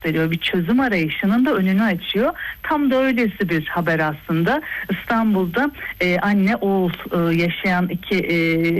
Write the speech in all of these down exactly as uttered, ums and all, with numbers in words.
gösteriyor. Bir çözüm arayışının da önünü açıyor. Tam da öylesi bir haber aslında. İstanbul'da e, anne oğul e, yaşayan iki e,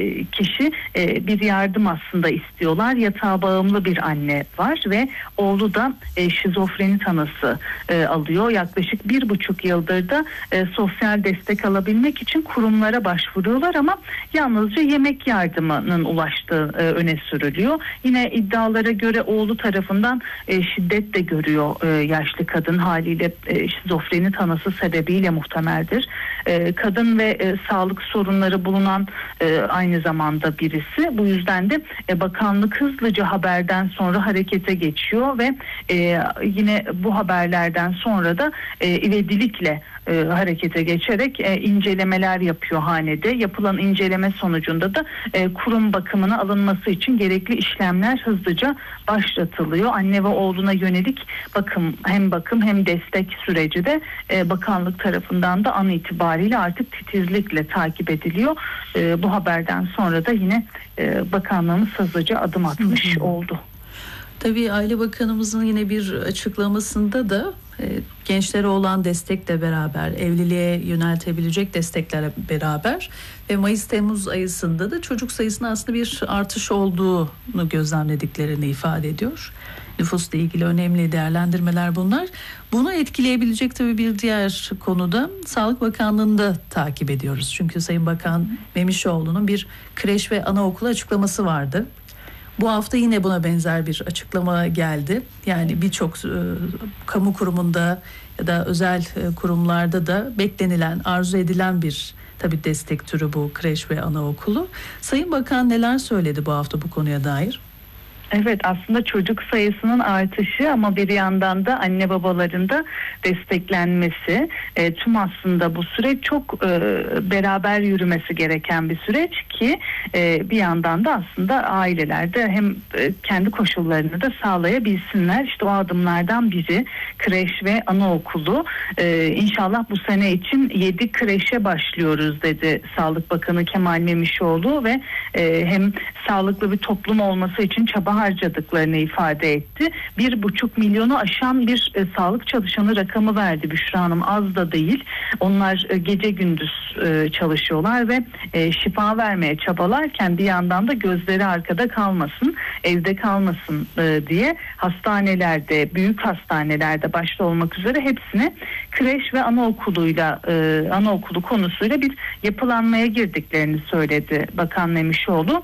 kişi e, bir yardım aslında istiyorlar. Yatağa bağımlı bir anne var ve oğlu da e, şizofreni tanısı e, alıyor. Yaklaşık bir buçuk yıldır da e, sosyal destek alabilmek için kurumlara başvuruyorlar ama yalnızca yemek yardımının ulaştığı e, öne sürülüyor. Yine iddialara göre oğlu tarafından e, şiddet de görüyor e, yaşlı kadın, haliyle e, şizofreni tanısı sebebiyle muhtemeldir. E, kadın ve e, sağlık sorunları bulunan e, aynı zamanda birisi. Bu yüzden de e, bakanlık hızlıca haberden sonra harekete geçiyor ve e, yine bu haberlerden sonra da e, ivedilikle e, harekete geçerek e, incelemeler yapıyor hanede. Yapılan inceleme sonucunda da e, kurum bakımına alınması için gerekli işlemler hızlıca başlatılıyor. Anne ve oğluna yönelik bakım, hem bakım hem destek süreci de e, bakanlık tarafından da an itibariyle artık titizlikle takip ediliyor. E, bu haberden sonra da yine e, bakanlığımız hızlıca adım atmış hı hı. oldu. Tabii Aile Bakanımızın yine bir açıklamasında da e, gençlere olan destekle beraber, evliliğe yöneltebilecek desteklerle beraber ve Mayıs-Temmuz ayısında da çocuk sayısında aslında bir artış olduğunu gözlemlediklerini ifade ediyor. Nüfusla ilgili önemli değerlendirmeler bunlar. Bunu etkileyebilecek tabii bir diğer konuda Sağlık Bakanlığı'nda takip ediyoruz. Çünkü Sayın Bakan Memişoğlu'nun bir kreş ve anaokulu açıklaması vardı. Bu hafta yine buna benzer bir açıklama geldi. Yani birçok e, kamu kurumunda ya da özel e, kurumlarda da beklenilen, arzu edilen bir tabii destek türü bu kreş ve anaokulu. Sayın Bakan neler söyledi bu hafta bu konuya dair? Evet, aslında çocuk sayısının artışı ama bir yandan da anne babaların da desteklenmesi, e, tüm aslında bu süreç çok e, beraber yürümesi gereken bir süreç ki e, bir yandan da aslında ailelerde hem e, kendi koşullarını da sağlayabilsinler. İşte o adımlardan biri kreş ve anaokulu. E, İnşallah bu sene için yedi kreşe başlıyoruz dedi Sağlık Bakanı Kemal Memişoğlu ve e, hem sağlıklı bir toplum olması için çaba harcadıklarını ifade etti. Bir buçuk milyonu aşan bir e, sağlık çalışanı rakamı verdi Büşra Hanım, az da değil. Onlar e, gece gündüz e, çalışıyorlar ve e, şifa vermeye çabalarken bir yandan da gözleri arkada kalmasın, evde kalmasın e, diye hastanelerde, büyük hastanelerde başta olmak üzere hepsine kreş ve anaokuluyla e, anaokulu konusuyla bir yapılanmaya girdiklerini söyledi Bakan Memişoğlu.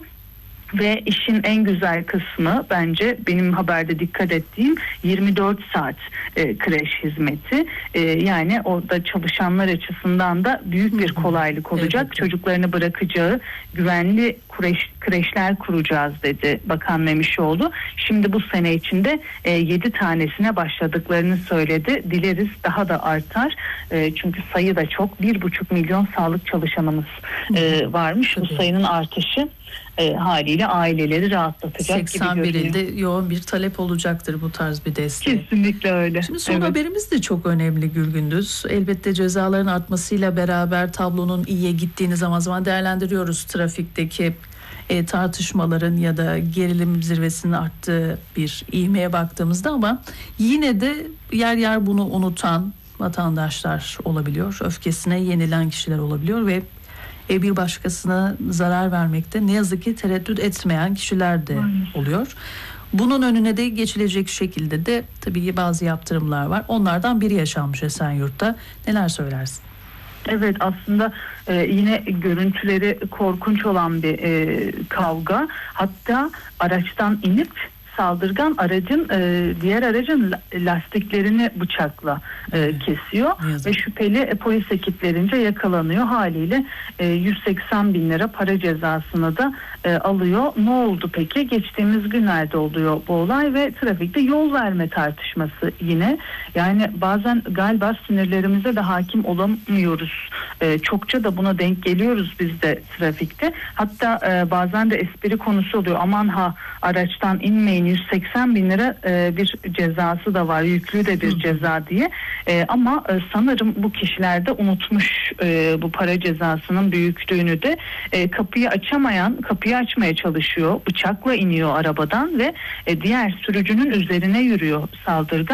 Ve işin en güzel kısmı bence benim haberde dikkat ettiğim yirmi dört saat e, kreş hizmeti. E, yani orada çalışanlar açısından da büyük bir kolaylık olacak. Evet. Çocuklarını bırakacağı güvenli kreş, kreşler kuracağız dedi Bakan Memişoğlu. Şimdi bu sene içinde e, yedi tanesine başladıklarını söyledi. Dileriz daha da artar. E, çünkü sayı da çok. bir buçuk milyon sağlık çalışanımız e, varmış. Tabii. Bu sayının artışı E, haliyle aileleri rahatlatacak gibi görünüyor. seksen bir ilde yoğun bir talep olacaktır bu tarz bir destek. Kesinlikle öyle. Şimdi son evet. haberimiz de çok önemli Gülgündüz. Elbette cezaların artmasıyla beraber tablonun iyiye gittiğini zaman zaman değerlendiriyoruz. Trafikteki e, tartışmaların ya da gerilim zirvesinin arttığı bir ivmeye baktığımızda ama yine de yer yer bunu unutan vatandaşlar olabiliyor. Öfkesine yenilen kişiler olabiliyor ve bir başkasına zarar vermekte ne yazık ki tereddüt etmeyen kişiler de oluyor. Bunun önüne de geçilecek şekilde de tabii bazı yaptırımlar var. Onlardan biri yaşanmış Esenyurt'ta. Neler söylersin? Evet, aslında e, yine görüntüleri korkunç olan bir e, kavga. Hatta araçtan inip saldırgan aracın e, diğer aracın lastiklerini bıçakla e, kesiyor ve şüpheli e, polis ekiplerince yakalanıyor. Haliyle e, yüz seksen bin lira para cezasını da e, alıyor. Ne oldu peki? Geçtiğimiz günlerde oluyor bu olay ve trafikte yol verme tartışması yine. Yani bazen galiba sinirlerimize de hakim olamıyoruz. E, çokça da buna denk geliyoruz biz de trafikte. Hatta e, bazen de espri konusu oluyor. Aman ha, araçtan inmeyin, yüz seksen bin lira e, bir cezası da var, yüklü de bir ceza diye. E, ama e, sanırım bu kişiler de unutmuş e, bu para cezasının büyüklüğünü de. E, kapıyı açamayan kapıyı açmaya çalışıyor, bıçakla iniyor arabadan ve e, diğer sürücünün üzerine yürüyor saldırgan.